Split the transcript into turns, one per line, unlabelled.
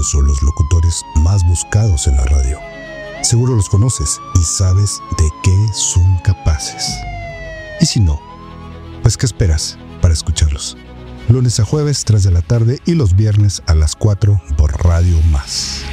Ellos son los locutores más buscados en la radio. Seguro los conoces y sabes de qué son capaces. Y si no, pues ¿qué esperas para escucharlos? Lunes a jueves, 3 de la tarde y los viernes a las 4 por Radio Más.